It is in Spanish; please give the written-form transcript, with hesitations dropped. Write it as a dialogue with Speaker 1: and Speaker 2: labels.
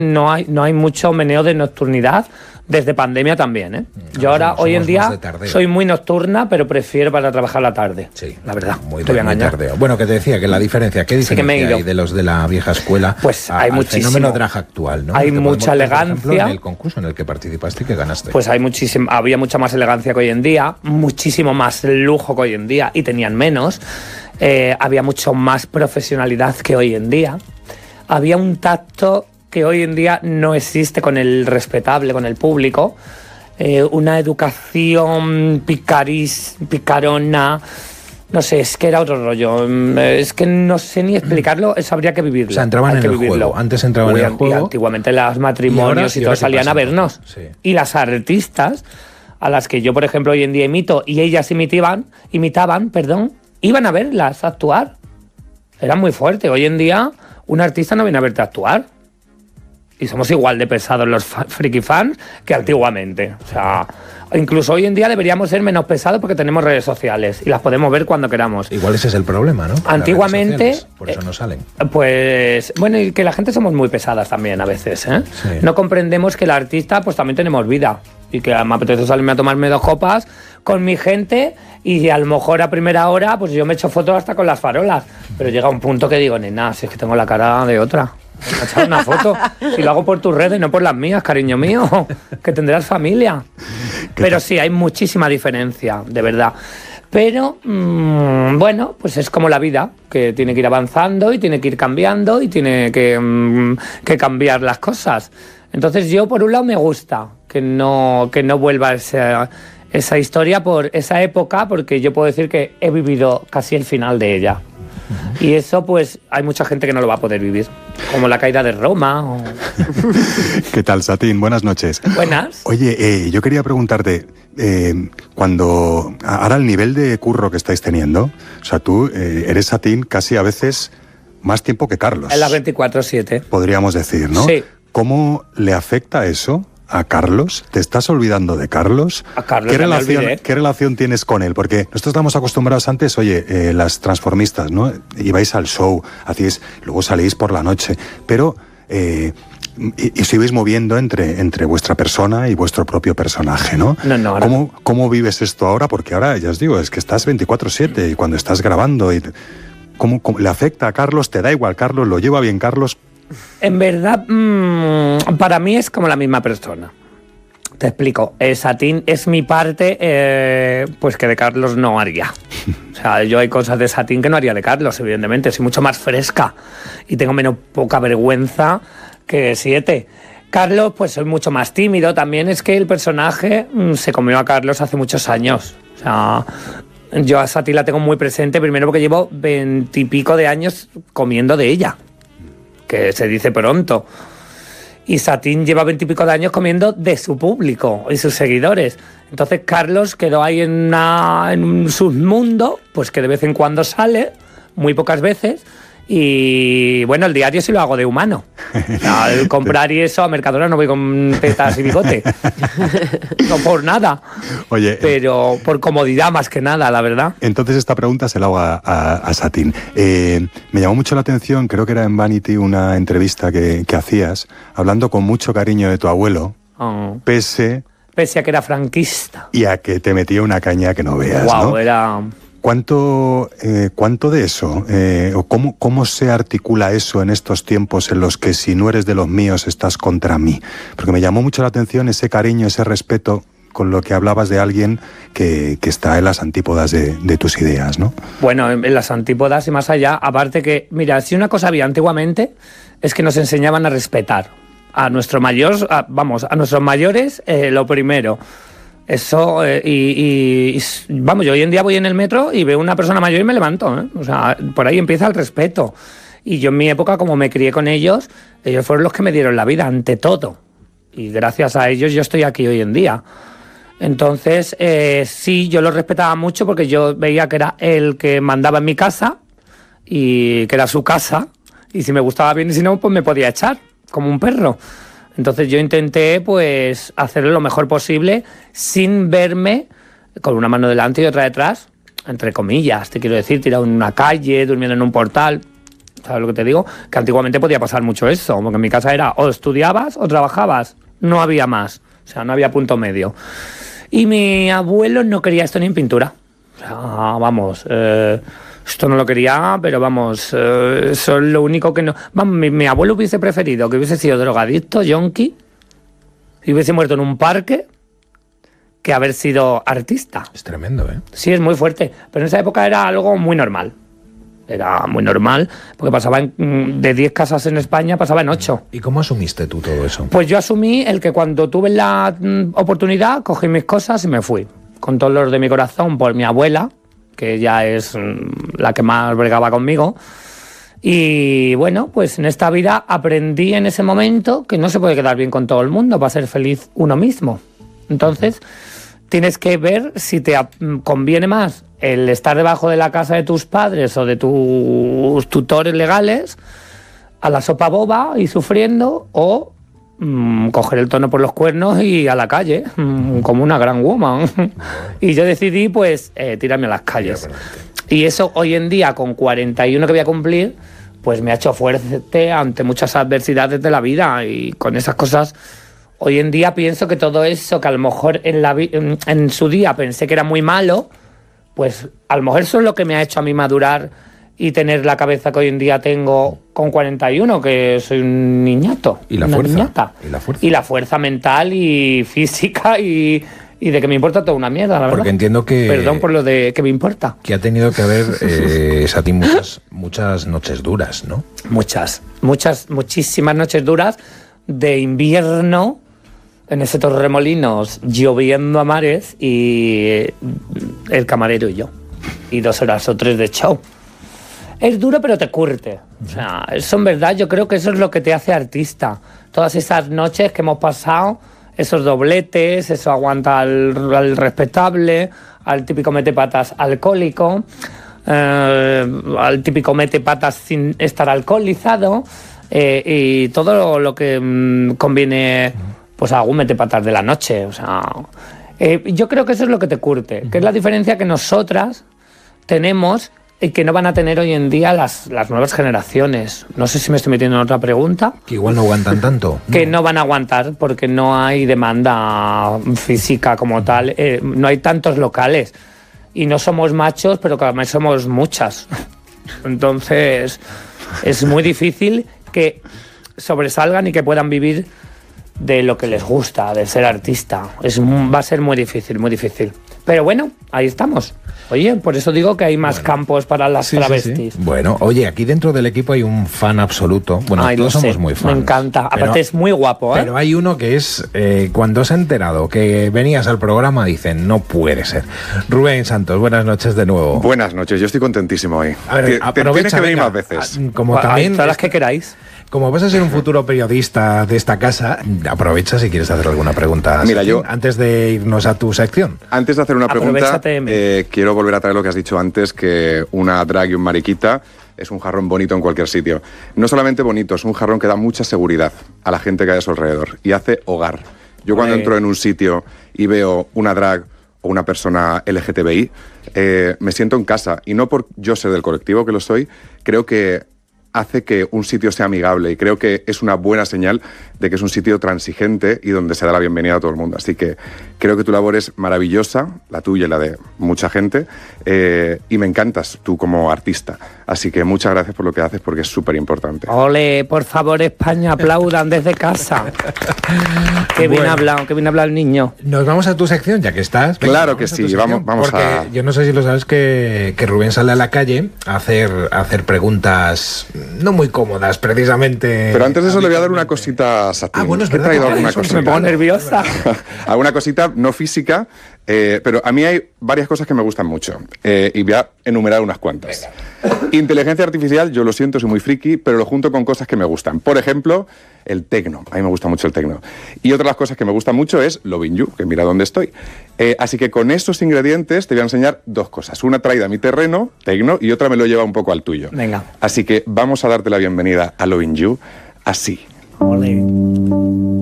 Speaker 1: no hay mucho meneo de nocturnidad desde pandemia también, ¿eh? Yo ahora, hoy en día, soy muy nocturna, pero prefiero para trabajar la tarde.
Speaker 2: Sí,
Speaker 1: la verdad.
Speaker 2: Muy tardeo. Bueno, que te decía que la diferencia, ¿qué diferencia hay de los de la vieja escuela
Speaker 1: hay
Speaker 2: al fenómeno drag actual, ¿no?
Speaker 1: Hay mucha elegancia.
Speaker 2: Por ejemplo, en el concurso en el que participaste y que ganaste.
Speaker 1: Pues había mucha más elegancia que hoy en día, muchísimo más lujo que hoy en día, y tenían menos. Había mucho más profesionalidad que hoy en día. Había un tacto que hoy en día no existe con el respetable, con el público, una educación picarona, no sé, es que era otro rollo, es que no sé ni explicarlo, eso habría que vivirlo.
Speaker 2: O sea, entraban en el juego, antes entraban en el juego.
Speaker 1: Antiguamente los matrimonios y todos salían a vernos, sí. Y las artistas, a las que yo, por ejemplo, hoy en día imito, y ellas imitaban, iban a verlas actuar. Era muy fuerte, hoy en día un artista no viene a verte actuar. Y somos igual de pesados los friki fans que antiguamente. O sea, incluso hoy en día deberíamos ser menos pesados porque tenemos redes sociales y las podemos ver cuando queramos.
Speaker 2: Igual ese es el problema, ¿no?
Speaker 1: Antiguamente,
Speaker 2: por eso no salen.
Speaker 1: Pues, bueno, y que la gente somos muy pesadas también a veces, ¿eh? Sí. No comprendemos que el artista, pues también tenemos vida. Y que me apetece salirme a tomarme 2 copas con mi gente y a lo mejor a primera hora, pues yo me echo fotos hasta con las farolas. Pero llega un punto que digo, nena, si es que tengo la cara de otra. A echar una foto, si lo hago por tus redes, no por las mías, cariño mío, que tendrás familia. Pero sí, hay muchísima diferencia, de verdad. Pero, bueno, pues es como la vida, que tiene que ir avanzando y tiene que ir cambiando y tiene que cambiar las cosas. Entonces yo, por un lado, me gusta que no vuelva esa historia por esa época, porque yo puedo decir que he vivido casi el final de ella. Y eso, pues, hay mucha gente que no lo va a poder vivir. Como la caída de Roma.
Speaker 3: ¿Qué tal, Satín? Buenas noches.
Speaker 1: Buenas.
Speaker 3: Oye, yo quería preguntarte, ahora el nivel de curro que estáis teniendo, o sea, tú eres, Satín, casi a veces más tiempo que Carlos.
Speaker 1: En las 24/7.
Speaker 3: Podríamos decir, ¿no?
Speaker 1: Sí.
Speaker 3: ¿Cómo le afecta eso a Carlos? ¿Te estás olvidando de Carlos?
Speaker 1: A Carlos
Speaker 3: ¿Qué relación tienes con él? Porque nosotros estamos acostumbrados antes, las transformistas, ¿no? Ibais al show, luego salís por la noche, pero y os ibais moviendo entre vuestra persona y vuestro propio personaje, ¿no?
Speaker 1: No.
Speaker 3: ¿Cómo vives esto ahora? Porque ahora, ya os digo, es que estás 24/7 y cuando estás grabando, ¿cómo le afecta a Carlos? ¿Te da igual Carlos? ¿Lo lleva bien Carlos?
Speaker 1: En verdad, para mí es como la misma persona. Te explico. Satín es mi parte, pues que de Carlos no haría. O sea, yo hay cosas de Satín que no haría de Carlos, evidentemente. Soy mucho más fresca y tengo poca vergüenza que 7. Carlos, pues soy mucho más tímido. También es que el personaje se comió a Carlos hace muchos años. O sea, yo a Satín la tengo muy presente, primero porque llevo 20 y pico de años comiendo de ella, que se dice pronto. Y Satín lleva 20 y pico de años comiendo de su público y sus seguidores. Entonces Carlos quedó ahí en un submundo, pues que de vez en cuando sale, muy pocas veces. Y bueno, el diario sí lo hago de humano. Al comprar y eso, a Mercadona no voy con tetas y bigote. No por nada.
Speaker 3: Oye,
Speaker 1: pero por comodidad más que nada, la verdad.
Speaker 3: Entonces esta pregunta se la hago a Satín. Me llamó mucho la atención, creo que era en Vanity, una entrevista que hacías, hablando con mucho cariño de tu abuelo, pese
Speaker 1: a que era franquista.
Speaker 3: Y a que te metía una caña que no veas,
Speaker 1: wow,
Speaker 3: ¿no?
Speaker 1: Era...
Speaker 3: ¿Cuánto de eso, o cómo se articula eso en estos tiempos en los que si no eres de los míos estás contra mí? Porque me llamó mucho la atención ese cariño, ese respeto con lo que hablabas de alguien que está en las antípodas de tus ideas, ¿no?
Speaker 1: Bueno, en las antípodas y más allá, aparte que, mira, si una cosa había antiguamente es que nos enseñaban a respetar a nuestros mayores, lo primero. Eso, vamos, yo hoy en día voy en el metro y veo una persona mayor y me levanto, ¿eh? O sea, por ahí empieza el respeto. Y yo en mi época, como me crié con ellos fueron los que me dieron la vida ante todo. Y gracias a ellos yo estoy aquí hoy en día. Entonces, sí, yo lo respetaba mucho porque yo veía que era el que mandaba en mi casa y que era su casa. Y si me gustaba bien y si no, pues me podía echar, como un perro. Entonces yo intenté pues hacerlo lo mejor posible sin verme con una mano delante y otra detrás, entre comillas, te quiero decir, tirado en una calle, durmiendo en un portal. ¿Sabes lo que te digo? Que antiguamente podía pasar mucho eso, porque en mi casa era o estudiabas o trabajabas, no había más, o sea, no había punto medio. Y mi abuelo no quería esto ni en pintura. O sea, vamos, esto no lo quería, pero vamos, eso es lo único que no... Vamos, mi abuelo hubiese preferido que hubiese sido drogadicto, yonki, y hubiese muerto en un parque, que haber sido artista.
Speaker 2: Es tremendo, ¿eh?
Speaker 1: Sí, es muy fuerte, pero en esa época era algo muy normal. Era muy normal, porque pasaba de 10 casas en España, pasaba en 8.
Speaker 2: ¿Y cómo asumiste tú todo eso?
Speaker 1: Pues yo asumí el que cuando tuve la oportunidad, cogí mis cosas y me fui. Con todos los de mi corazón, por mi abuela, que ya es la que más bregaba conmigo. Y bueno, pues en esta vida aprendí en ese momento que no se puede quedar bien con todo el mundo para ser feliz uno mismo. Entonces, tienes que ver si te conviene más el estar debajo de la casa de tus padres o de tus tutores legales a la sopa boba y sufriendo, o coger el tono por los cuernos y a la calle, como una gran woman. Y yo decidí, pues, tirarme a las calles. Y eso hoy en día, con 41 que voy a cumplir, pues me ha hecho fuerte ante muchas adversidades de la vida. Y con esas cosas, hoy en día pienso que todo eso que a lo mejor en su día pensé que era muy malo, pues a lo mejor eso es lo que me ha hecho a mí madurar y tener la cabeza que hoy en día tengo con 41, que soy un niñato.
Speaker 2: Y la
Speaker 1: una
Speaker 2: fuerza.
Speaker 1: Niñata.
Speaker 2: Y
Speaker 1: la fuerza mental y física y de que me importa toda una mierda, la verdad.
Speaker 2: Porque entiendo que...
Speaker 1: Perdón por lo de que me importa.
Speaker 2: Que ha tenido que haber, Satín, muchas noches duras, ¿no?
Speaker 1: Muchísimas noches duras de invierno, en ese Torremolinos, lloviendo a mares, y el camarero y yo. Y 2 horas o 3 de show. Es duro, pero te curte. O sea, eso en verdad yo creo que eso es lo que te hace artista. Todas esas noches que hemos pasado, esos dobletes, eso aguanta al respetable, al típico metepatas alcohólico, al típico metepatas sin estar alcoholizado, y todo lo que conviene, pues a algún metepatas de la noche. O sea, yo creo que eso es lo que te curte, que es la diferencia que nosotras tenemos y que no van a tener hoy en día las nuevas generaciones. No sé si me estoy metiendo en otra pregunta.
Speaker 2: Que igual no aguantan tanto.
Speaker 1: Que no van a aguantar porque no hay demanda física como tal. No hay tantos locales. Y no somos machos, pero cada vez somos muchas. Entonces, es muy difícil que sobresalgan y que puedan vivir de lo que les gusta, de ser artista. Va a ser muy difícil, muy difícil. Pero bueno, ahí estamos. Oye, por eso digo que hay más campos para las travestis.
Speaker 2: Sí. Bueno, oye, aquí dentro del equipo hay un fan absoluto. Bueno, todos somos muy fans.
Speaker 1: Me encanta. Aparte es muy guapo, ¿eh?
Speaker 2: Pero hay uno que es, cuando se ha enterado que venías al programa, dicen, no puede ser. Rubén Santos, buenas noches de nuevo.
Speaker 4: Buenas noches, yo estoy contentísimo hoy.
Speaker 2: A ver,
Speaker 4: tienes que venir más veces.
Speaker 2: Como también...
Speaker 1: Todas las que queráis.
Speaker 2: Como vas a ser un futuro periodista de esta casa, aprovecha si quieres hacer alguna pregunta.
Speaker 4: Mira, yo
Speaker 2: antes de irnos a tu sección.
Speaker 4: Antes de hacer una pregunta, quiero volver a traer lo que has dicho antes, que una drag y un mariquita es un jarrón bonito en cualquier sitio. No solamente bonito, es un jarrón que da mucha seguridad a la gente que hay a su alrededor y hace hogar. Yo cuando entro en un sitio y veo una drag o una persona LGTBI, me siento en casa. Y no por yo ser del colectivo, que lo soy, creo que hace que un sitio sea amigable, y creo que es una buena señal de que es un sitio transigente y donde se da la bienvenida a todo el mundo. Así que creo que tu labor es maravillosa, la tuya y la de mucha gente, y me encantas tú como artista. Así que muchas gracias por lo que haces, porque es súper importante.
Speaker 1: Ole, por favor, España, aplaudan desde casa. Qué bien hablado el niño.
Speaker 2: Nos vamos a tu sección, ya que estás.
Speaker 4: Venga, claro que sí, vamos
Speaker 2: porque
Speaker 4: a...
Speaker 2: yo no sé si lo sabes que Rubén sale a la calle a hacer preguntas no muy cómodas, precisamente.
Speaker 4: Pero antes de eso le voy a dar una cosita a Satín.
Speaker 2: Bueno, es verdad.
Speaker 4: He traído alguna cosita.
Speaker 1: Me pongo nerviosa.
Speaker 4: Alguna cosita no física, pero a mí hay varias cosas que me gustan mucho, y voy a enumerar unas cuantas. Inteligencia artificial, yo lo siento, soy muy friki, pero lo junto con cosas que me gustan. Por ejemplo, el tecno. A mí me gusta mucho el tecno. Y otra de las cosas que me gustan mucho es Loving You, que mira dónde estoy. Así que con esos ingredientes te voy a enseñar 2 cosas. Una traída a mi terreno, tecno, y otra me lo lleva un poco al tuyo.
Speaker 1: Venga.
Speaker 4: Así que vamos a darte la bienvenida a Loving You así.
Speaker 1: Ole.